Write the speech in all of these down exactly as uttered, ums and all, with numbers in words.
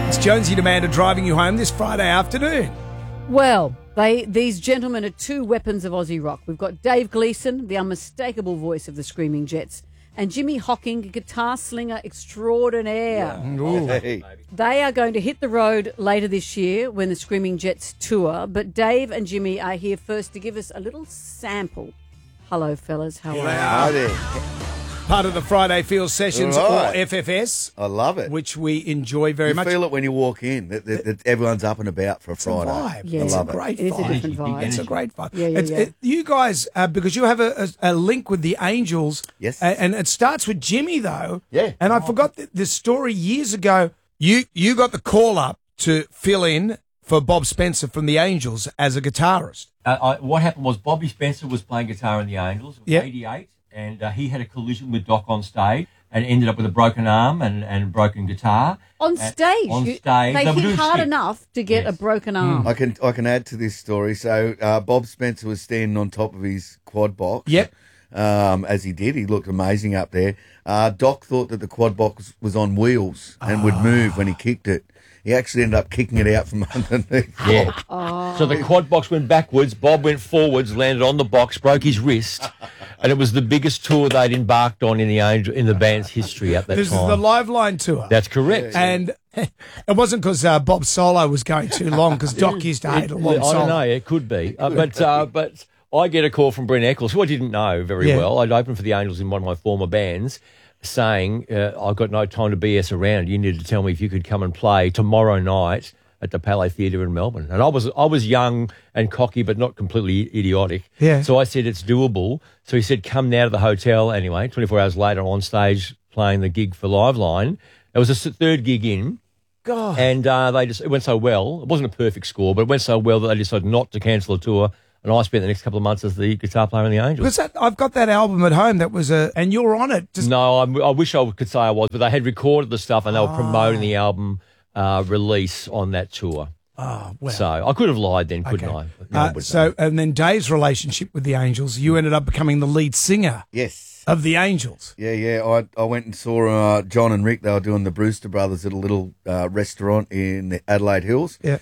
It's Jonesy and Amanda driving you home this Friday afternoon. Well, they these gentlemen are two weapons of Aussie rock. We've got Dave Gleeson, the unmistakable voice of the Screaming Jets, and Jimmy Hocking, guitar slinger extraordinaire. Yeah. Hey. They are going to hit the road later this year when the Screaming Jets tour, but Dave and Jimmy are here first to give us a little sample. Hello, fellas. How are you? Hi there. Part of the Friday Field Sessions, All right. or F F S, I love it. which we enjoy very You much. feel it when you walk in, that, that, that everyone's up and about for a It's a Friday. vibe. Yeah. I It's love a it. great It is a vibe. different vibe. It's a great vibe. Yeah, yeah, It's- yeah. it- you guys, uh, because you have a, a, a link with the Angels. Yes. a- And it starts with Jimmy, though. Yeah. And I forgot th- this story years ago. You, you got the call up to fill in for Bob Spencer from the Angels as a guitarist. Uh, I, what happened was Bobby Spencer was playing guitar in the Angels. It was Yep. eighty-eight, and uh, he had a collision with Doc on stage and ended up with a broken arm and, and broken guitar. On And- stage. on You- stage. They They were hit doing hard shit. enough to get Yes. a broken arm. I can I can add to this story. So uh, Bob Spencer was standing on top of his quad box. Yep. Um, as he did, he looked amazing up there. Uh, Doc thought that the quad box was on wheels and would move when he kicked it. He actually ended up kicking it out from underneath. Yeah. Oh. So the quad box went backwards, Bob went forwards, landed on the box, broke his wrist, and it was the biggest tour they'd embarked on in the Angel in the band's history at that This time. is the Live Line tour. That's correct. And it wasn't because uh, Bob's solo was going too long, because Doc used to hate a long I solo. don't know. It could be, uh, but uh, but I get a call from Brent Eccles, who I didn't know very Yeah. well. I'd opened for the Angels in one of my former bands, saying uh, I've got no time to B S around. You need to tell me if you could come and play tomorrow night at the Palais Theatre in Melbourne. And I was I was young and cocky, but not completely idiotic. Yeah. So I said it's doable. So he said come now to the hotel. Anyway, twenty-four hours later, on stage playing the gig for Live Line. It was a s- third gig in. God. And uh, they just it went so well. It wasn't a perfect score, but it went so well that they decided not to cancel the tour. And I spent the next couple of months as the guitar player in the Angels. Because that, I've got that album at home that was a, and you're on it. Just, No, I, I wish I could say I was, but they had recorded the stuff and they were promoting the album uh, release on that tour. oh, well. So I could have lied then, couldn't Okay. I? But no, I Uh, wouldn't. so, and then Dave's relationship with the Angels, you ended up becoming the lead singer Yes. of the Angels. Yeah, yeah. I I went and saw uh, John and Rick. They were doing the Brewster Brothers at a little uh, restaurant in the Adelaide Hills. Yeah.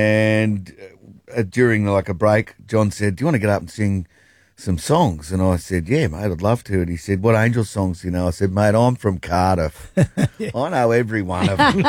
And uh, during like a break, John said, "Do you want to get up and sing some songs?" And I said, "Yeah, mate, I'd love to." And he said, "What Angel songs do you know?" I said, "Mate, I'm from Cardiff. I know every one of them."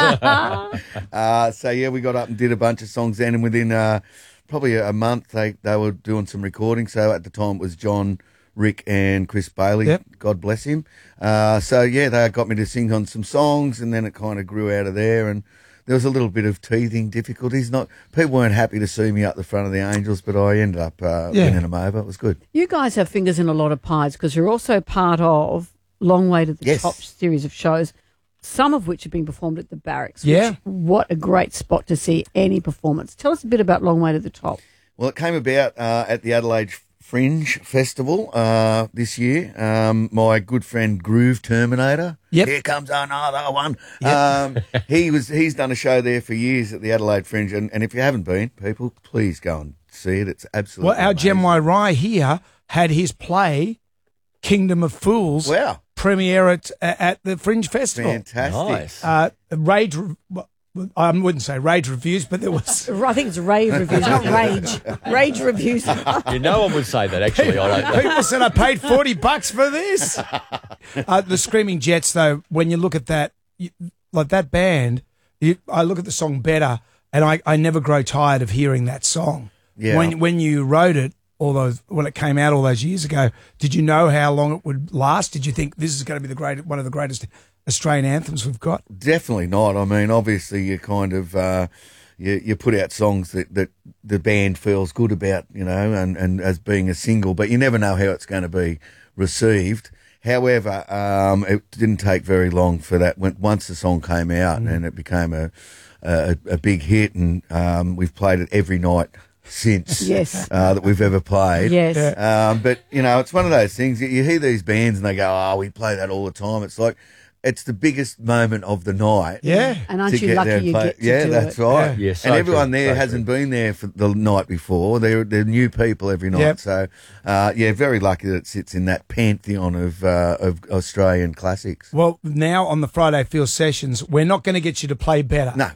uh, so yeah, we got up and did a bunch of songs then, and within uh, probably a month, they they were doing some recording. So at the time, it was John, Rick, and Chris Bailey. Yep. God bless him. Uh, so yeah, they got me to sing on some songs, and then it kind of grew out of there. And there was a little bit of teething difficulties. Not people weren't happy to see me up the front of the Angels, but I ended up uh, Yeah. winning them over. It was good. You guys have fingers in a lot of pies because you're also part of Long Way to the Yes. Top series of shows, some of which have been performed at the Barracks. Yeah. Which, what a great spot to see any performance. Tell us a bit about Long Way to the Top. Well, it came about uh, at the Adelaide Fringe Festival uh, this year. Um, my good friend Groove Terminator. Yep. Here comes another one. Um, he was he's done a show there for years at the Adelaide Fringe, and, and if you haven't been, people, please go and see it. It's absolutely Well, our amazing. Jem Rye here had his play, Kingdom of Fools, Wow, premiere at, at the Fringe Festival. fantastic. Nice. Uh, Rage, well, I wouldn't say Rage Reviews, but there was... I think it's rave reviews, not rage. Rage reviews. Yeah, no one would say that, actually. I don't know. People said I paid forty bucks for this. Uh, the Screaming Jets, though, when you look at that, you, like that band, you, I look at the song Better, and I, I never grow tired of hearing that song. Yeah. When when you wrote it, all those when it came out all those years ago, did you know how long it would last? Did you think this is going to be the great one of the greatest Australian anthems we've got? Definitely not. I mean, obviously, you kind of uh, you you put out songs that, that the band feels good about, you know, and, and as being a single, but you never know how it's going to be received. However, um, it didn't take very long for that. When, once the song came out Mm. and it became a a, a big hit, and um, we've played it every night since. Yes. uh, that we've ever played. Yes. Yeah. Um, but you know, it's one of those things. You, you hear these bands and they go, "Oh, we play that all the time." It's like it's the biggest moment of the night. Yeah. And aren't to you get lucky there and you play- get to yeah, do that's it? right. Yeah. Yeah, so and everyone true, there so hasn't true. been there for the night before. They're they're new people every night. Yep. So uh, yeah, very lucky that it sits in that pantheon of uh, of Australian classics. Well, now on the Friday Field Sessions, we're not going to get you to play better. No,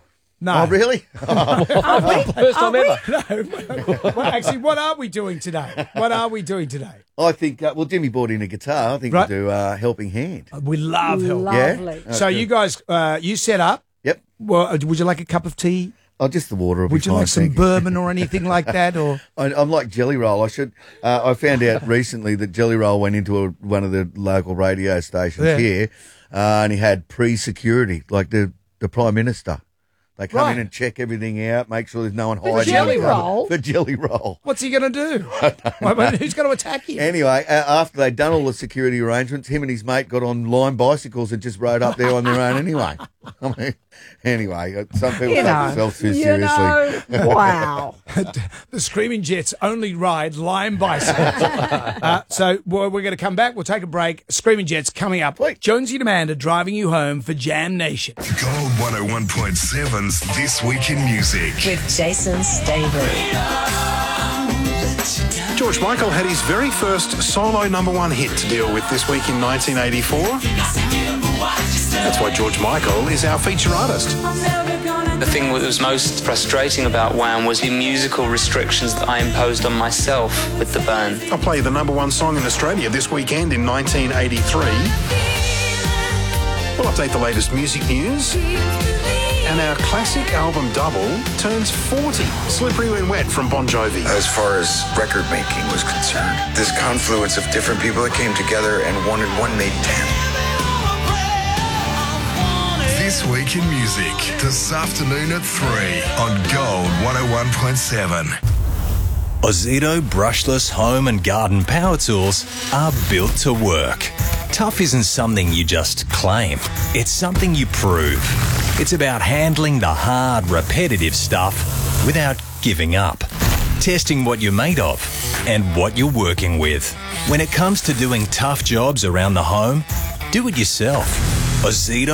No. Oh, really? First time ever. Well, actually, what are we doing today? What are we doing today? I think, uh, well, Jimmy brought in a guitar. I think Right. we'll do uh, Helping Hand. We love help. Lovely. Yeah? So Okay. you guys, uh, you set up. Yep. Well, uh, would you like a cup of tea? Oh, just the water will be Would you fine, like some thank you. bourbon or anything like that? Or I, I'm like Jelly Roll. I should. Uh, I found out recently that Jelly Roll went into a, one of the local radio stations Yeah. here, uh, and he had pre-security, like the the Prime Minister. They come Right. in and check everything out, make sure there's no one For hiding. Jelly in the cupboard. Roll? For Jelly Roll. what's he going to do? Well, I mean, who's going to attack him? Anyway, uh, after they'd done all the security arrangements, him and his mate got on Lime bicycles and just rode up there on their own anyway. I mean, anyway, uh, some people You take know, themselves too you seriously. know, wow. The Screaming Jets only ride Lime bicycles. uh, so well, we're going to come back. We'll take a break. Screaming Jets coming up. Jonesy and Amanda driving you home for Jam Nation. Gold one oh one point seven's This Week in Music. With Jason Staveley. George Michael had his very first solo number one hit to deal with this week in nineteen eighty-four. That's why George Michael is our feature artist. The thing that was most frustrating about Wham was the musical restrictions that I imposed on myself with the band. I'll play the number one song in Australia this weekend in nineteen eighty-three. We'll update the latest music news. And our classic album Double turns forty. Slippery When Wet from Bon Jovi. As far as record making was concerned, this confluence of different people that came together and one and one made ten. This Week in Music, this afternoon at three on Gold one oh one point seven. Ozito brushless home and garden power tools are built to work. Tough isn't something you just claim. It's something you prove. It's about handling the hard, repetitive stuff without giving up. Testing what you're made of and what you're working with. When it comes to doing tough jobs around the home, do it yourself. Ozito